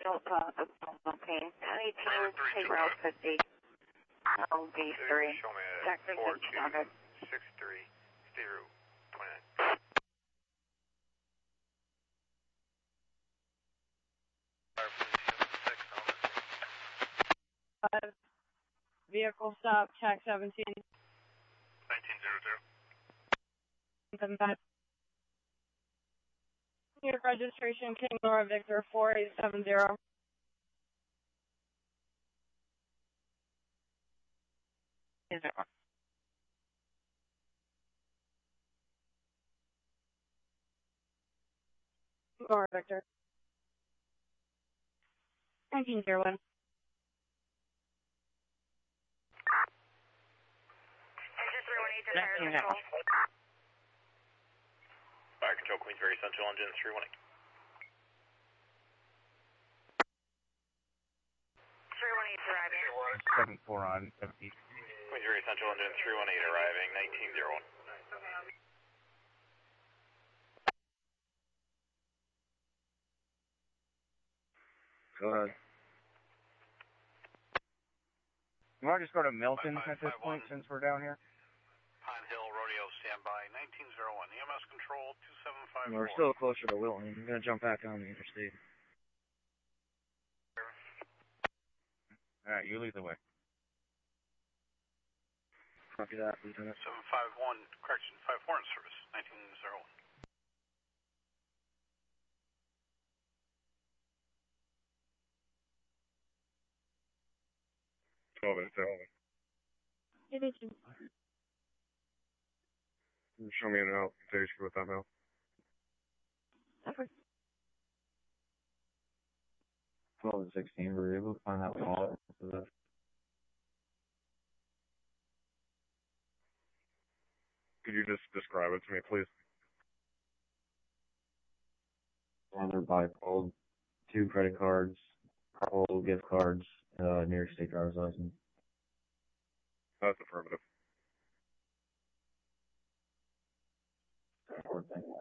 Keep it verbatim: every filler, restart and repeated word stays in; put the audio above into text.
Delta, okay. eighteen, take route fifty. L D three. Show me Sector four two six six three zero twenty-nine. Five. Vehicle stop, tax seventeen. nineteen zero zero. Seven five. Unit registration, King Laura Victor four eight seven zero. Is it one? Laura Victor. nineteen zero one. nineteen zero one. Fire control, Queensbury Central Engine three one eight. three one eight arriving. seven four on seventy. Queensbury Central Engine three one eight arriving, nineteen zero one. Go ahead. You want to just go to Milton at this point since we're down here? Pine Hill Rodeo standby, nineteen zero one. E M S control two seven five four. We're still closer to Wilton. I'm going to jump back on the interstate. Alright, you lead the way. Copy that, Lieutenant. seven five one, correction, five four in service, nineteen zero one. twelve and seven. It is you. Show me an out. Take with that out. Over. twelve and sixteen, were you able to find that wall? Could you just describe it to me, please? Another buy old, two credit cards, couple gift cards, uh, New York State driver's license. That's affirmative. Thank you.